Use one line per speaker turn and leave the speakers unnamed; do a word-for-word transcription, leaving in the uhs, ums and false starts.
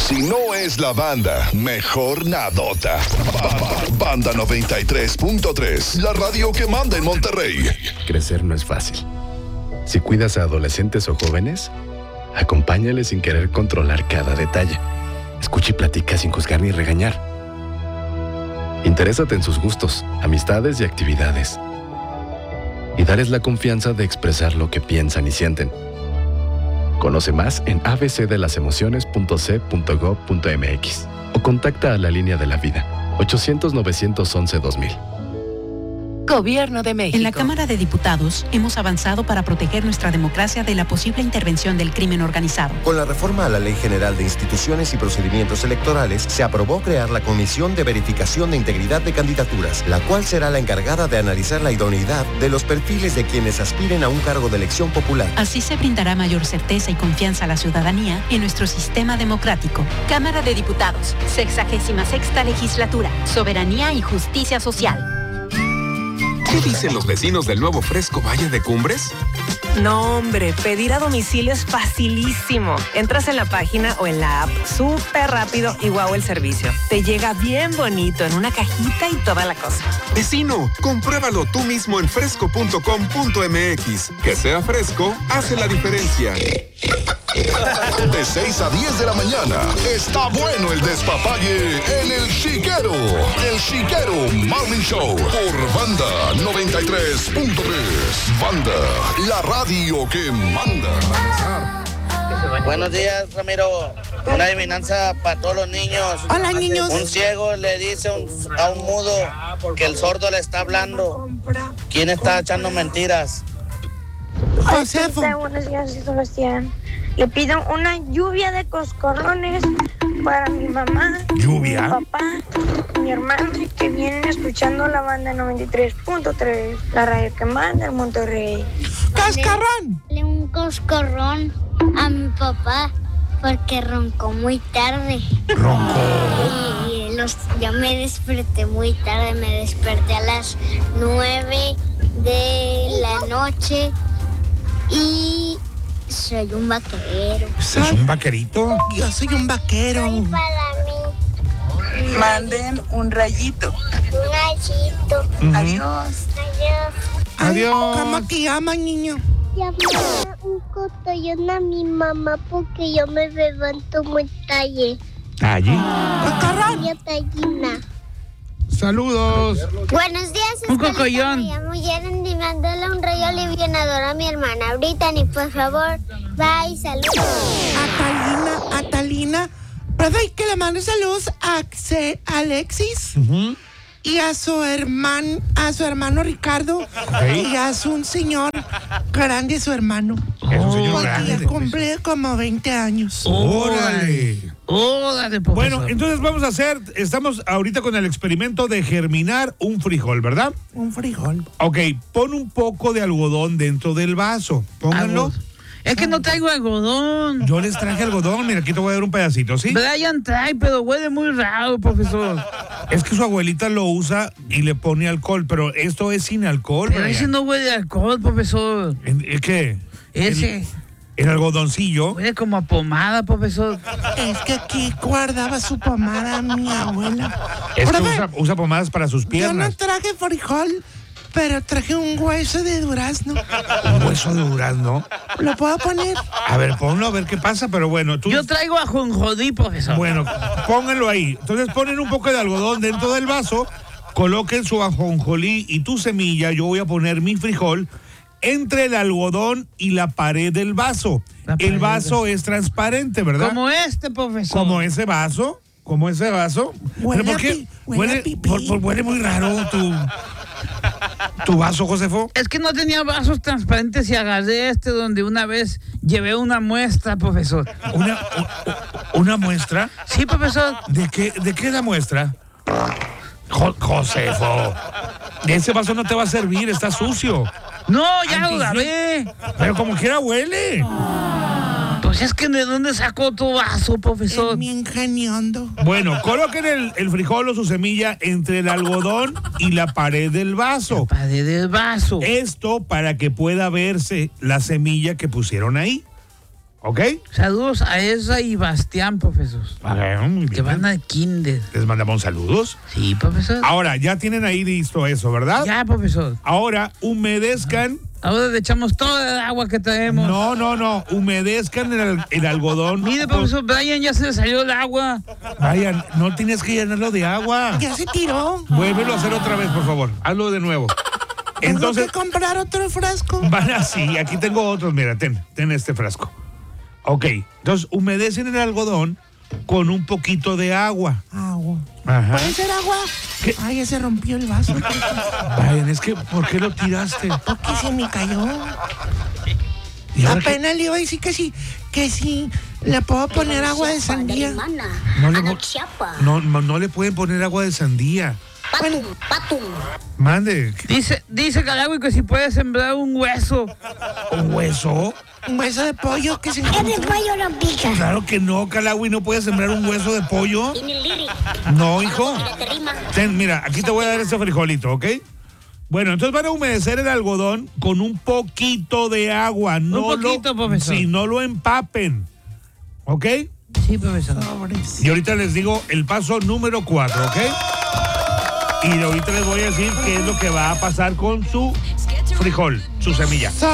Si no es la banda, mejor nadota. Ba- Banda noventa y tres punto tres, la radio que manda en Monterrey.
Crecer no es fácil. Si cuidas a adolescentes o jóvenes, acompáñales sin querer controlar cada detalle. Escucha y platica sin juzgar ni regañar. Interésate en sus gustos, amistades y actividades. Y darles la confianza de expresar lo que piensan y sienten. Conoce más en a b c de las emociones punto c punto gov punto m x o contacta a la línea de la vida ochocientos, novecientos once, dos mil.
Gobierno de México.
En la Cámara de Diputados hemos avanzado para proteger nuestra democracia de la posible intervención del crimen organizado.
Con la reforma a la Ley General de Instituciones y Procedimientos Electorales, se aprobó crear la Comisión de Verificación de Integridad de Candidaturas, la cual será la encargada de analizar la idoneidad de los perfiles de quienes aspiren a un cargo de elección popular.
Así se brindará mayor certeza y confianza a la ciudadanía en nuestro sistema democrático.
Cámara de Diputados, sexagésima sexta legislatura, soberanía y justicia social.
¿Qué dicen los vecinos del nuevo Fresco Valle de Cumbres?
No, hombre, pedir a domicilio es facilísimo. Entras en la página o en la app, súper rápido y guau el servicio. Te llega bien bonito en una cajita y toda la cosa.
Vecino, compruébalo tú mismo en fresco punto com punto m x. Que sea fresco, hace la diferencia.
De seis a diez de la mañana, está bueno el despapalle en El Chiquero. El Chiquero Morning Show por Banda noventa y tres punto tres. Banda, la radio que manda.
Buenos días, Ramiro. Una adivinanza para todos los niños.
Hola, niños.
Un ciego le dice un, a un mudo que el sordo le está hablando. ¿Quién está echando mentiras?
Josefo.
Buenos días, Sebastián. Le pido una lluvia de coscorrones para mi mamá,
¿Lluvia?
mi papá, mi hermano, que vienen escuchando la Banda noventa y tres punto tres, la radio que manda en Monterrey.
¡Cascarrón!
Le un coscorrón a mi papá porque roncó muy tarde.
¿Roncó?
Y los, yo me desperté muy tarde, me desperté a las nueve de la noche y soy un vaquero.
¿Es un vaquerito?
Yo soy un vaquero.
Soy para mí.
Manden un rayito.
Un rayito.
Uh-huh.
Adiós.
Adiós.
Adiós.
¿Cómo te llaman, niño?
Llama un cotillón a mi mamá porque yo me levanto muy tarde.
Allí.
¡Cascarrón!
Yo tallina.
Saludos.
Buenos días,
un cocollón.
Me llamo Yeren y mándale un rayo alivianador a mi hermana Brittany, por favor. Bye, saludos.
Atalina, Atalina. ¿Verdad que le mando saludos a Xe- Alexis?
Uh-huh.
Y a su hermano, a su hermano Ricardo,
Okay.
y a su un señor grande, su hermano.
Es un señor
Porque
grande.
ya cumple como veinte años.
Órale.
Órale, profesor.
Bueno, entonces vamos a hacer, estamos ahorita con el experimento de germinar un frijol, ¿verdad?
Un frijol.
Ok, pon un poco de algodón dentro del vaso. Pónganlo.
Es que no traigo algodón.
Yo les traje algodón, mira, aquí te voy a dar un pedacito, ¿sí?
Brian trae, pero huele muy raro, profesor.
Es que su abuelita lo usa y le pone alcohol, pero esto es sin alcohol.
Pero
Brian.
ese no huele a alcohol, profesor.
¿Es qué?
Ese
El, el algodoncillo.
huele como a pomada, profesor.
Es que aquí guardaba su pomada mi abuela.
Es que
Profe,
usa, usa pomadas para sus
yo no
piernas.
traje frijol, pero traje un hueso de durazno.
Un hueso de durazno.
¿Lo puedo poner?
A ver, ponlo a ver qué pasa, pero bueno, tú...
Yo traigo ajonjolí, profesor.
Bueno, pónganlo ahí. Entonces ponen un poco de algodón dentro del vaso, coloquen su ajonjolí y tu semilla. Yo voy a poner mi frijol entre el algodón y la pared del vaso. El vaso es transparente, ¿verdad?
Como este, profesor.
Como ese vaso, como ese vaso.
Huele
¿Pero por
a
qué?
pi- huele a
Huele,
pipí.
por- por- huele muy raro tu, tu vaso, Josefo.
Es que no tenía vasos transparentes y agarré este donde una vez llevé una muestra, profesor.
¿Una, u- una muestra?
Sí, profesor.
¿De qué, de qué es la muestra? Jo- Josefo, ese vaso no te va a servir, está sucio.
No, ya lo
Antigui-
lavé.
Pero como quiera huele.
Pues es que ¿de dónde sacó tu vaso, profesor?
Es mi ingeniondo.
Bueno, coloquen el, el frijol o su semilla entre el algodón y la pared del vaso.
La pared del vaso.
Esto para que pueda verse la semilla que pusieron ahí. ¿ok?
Saludos a Ezra y Bastián, profesor.
Ah, muy bien.
Que van al kinder.
Les mandamos saludos.
Sí, profesor.
Ahora, ya tienen ahí listo eso, ¿verdad?
Ya, profesor.
Ahora, humedezcan.
Ahora le echamos toda el agua que traemos.
No, no, no. Humedezcan el, el algodón.
Mire, profesor, Brian, ya se le salió el agua.
Brian, no tienes que llenarlo de agua.
Ya se tiró.
Vuélvelo a hacer otra vez, por favor. Hazlo de nuevo. Entonces,
tengo que comprar otro frasco.
Van así. Aquí tengo otros. Mira, ten, ten este frasco. Ok. Entonces, humedecen el algodón con un poquito de agua.
Agua.
Ajá.
¿Puede ser agua?
¿Qué?
Ay, ya se rompió el vaso.
Brian, es que, ¿por qué lo tiraste?
Porque se me cayó.
¿Y ahora
Apenas le iba a decir que sí, que sí, le puedo poner agua de sandía.
No le, no, no, no le pueden poner agua de sandía.
Bueno,
Mande.
Dice, dice Calagüey que si puede sembrar un hueso.
¿Un hueso?
un hueso de pollo que se
El
encontró.
de pollo no pica.
Claro que no, Calagüey, no puedes sembrar un hueso de pollo. No, hijo. Ten, mira, aquí te voy a dar este frijolito, ¿ok? Bueno, entonces van a humedecer el algodón con un poquito de agua. No
un poquito,
lo,
profesor.
Sí, no lo empapen. ¿Ok?
Sí, profesor.
Y ahorita les digo el paso número cuatro, ¿ok? Y ahorita les voy a decir qué es lo que va a pasar con su frijol, su semilla.